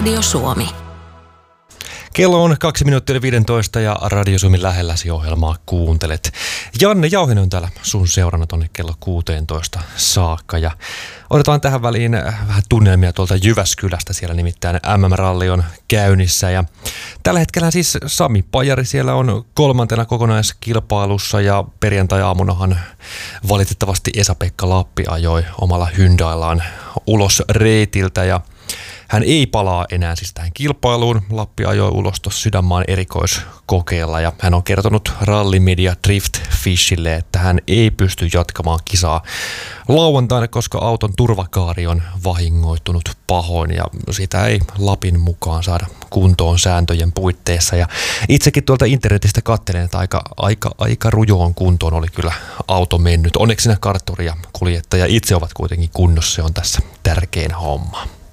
Radio Suomi. Kello on 2 minuuttia 15 ja Radio Suomi lähelläsi ohjelmaa kuuntelet. Janne Jauhinen on täällä sun seurana tonne kello 16 saakka ja otetaan tähän väliin vähän tunnelmia tuolta Jyväskylästä. Siellä nimittäin MM-ralli on käynnissä ja tällä hetkellä siis Sami Pajari siellä on 3. kokonaiskilpailussa ja perjantai-aamunahan valitettavasti Esa-Pekka Lappi ajoi omalla Hyundaillaan ulos reitiltä ja hän ei palaa enää siis tähän kilpailuun. Lappi ajoi ulos tuossa Sydänmaan erikoiskokeella ja hän on kertonut rallimedia Drift Fishille, että hän ei pysty jatkamaan kisaa lauantaina, koska auton turvakaari on vahingoittunut pahoin ja sitä ei Lapin mukaan saada kuntoon sääntöjen puitteissa. Ja itsekin tuolta internetistä katselen, että aika rujoon kuntoon oli kyllä auto mennyt. Onneksi siinä kartturi ja kuljettaja itse ovat kuitenkin kunnossa, se on tässä tärkein homma.